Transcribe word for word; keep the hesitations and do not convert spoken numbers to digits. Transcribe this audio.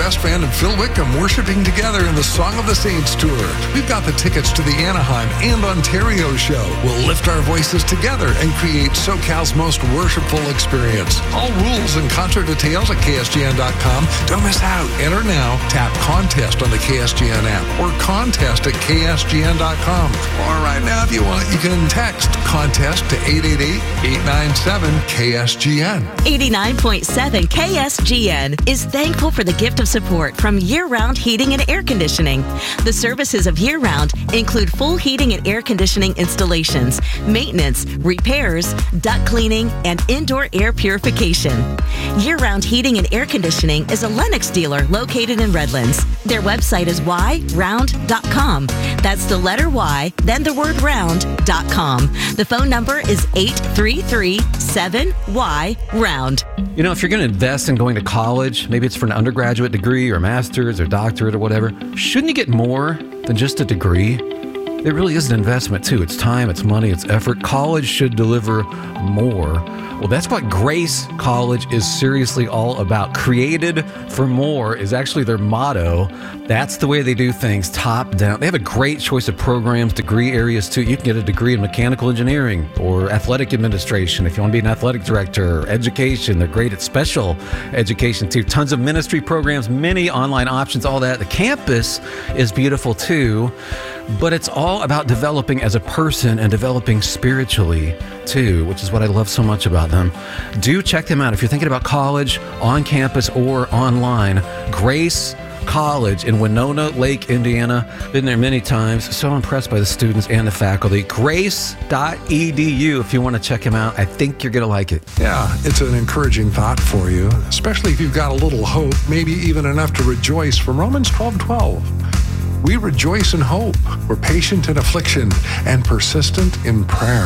best band and Phil Wickham worshiping together in the Song of the Saints tour. We've got the tickets to the Anaheim and Ontario show. We'll lift our voices together and create SoCal's most worshipful experience. All rules and concert details at K S G N dot com. Don't miss out. Enter now. Tap contest on the K S G N app or contest at K S G N dot com. Or right now, if you want, you can text contest to eight eight eight, eight nine seven, K S G N. eighty-nine point seven K S G N is thankful for the gift of support from Year-Round Heating and Air Conditioning. The services of Year-Round include full heating and air conditioning installations, maintenance, repairs, duct cleaning, and indoor air purification. Year-Round Heating and Air Conditioning is a Lennox dealer located in Redlands. Their website is y round dot com. That's the letter Y, then the word round dot com. The phone number is eight three three, seven Y, round. You know, if you're going to invest in going to college, maybe it's for an undergraduate degree or a master's or doctorate or whatever, shouldn't you get more than just a degree? It really is an investment, too. It's time, it's money, it's effort. College should deliver more. Well, that's what Grace College is seriously all about. Created for more is actually their motto. That's the way they do things, top down. They have a great choice of programs, degree areas, too. You can get a degree in mechanical engineering or athletic administration if you want to be an athletic director, or education. They're great at special education, too. Tons of ministry programs, many online options, all that. The campus is beautiful, too. But it's all about developing as a person and developing spiritually, too, which is what I love so much about them. Do check them out. If you're thinking about college, on campus or online, Grace College in Winona Lake, Indiana. Been there many times. So impressed by the students and the faculty. grace dot e d u if you want to check them out. I think you're going to like it. Yeah, it's an encouraging thought for you, especially if you've got a little hope, maybe even enough to rejoice from Romans twelve twelve. We rejoice in hope. We're patient in affliction and persistent in prayer.